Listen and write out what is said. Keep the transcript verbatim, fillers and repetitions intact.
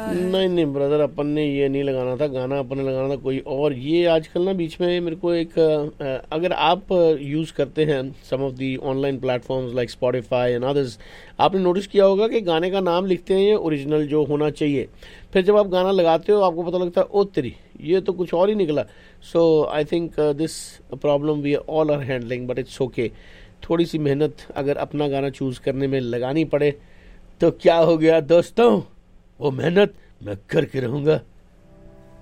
है। नहीं नहीं ब्रदर, अपन ने ये नहीं लगाना था गाना, अपन ने लगाना था कोई और। ये आजकल ना बीच में मेरे को एक अ, अगर आप यूज़ करते हैं सम of the online platforms like Spotify and others, आपने नोटिस किया होगा कि गाने का नाम लिखते हैं ये ओरिजिनल जो होना चाहिए, फिर जब आप गाना लगाते हो आपको पता लगता है ओ तेरी ये तो कुछ और ही निकला। सो I think this problem we all are handling, but it's okay. थोड़ी सी मेहनत अगर अपना गाना चूज़ करने में लगानी पड़े तो क्या हो गया दोस्तों, वो मेहनत मैं करके रहूँगा।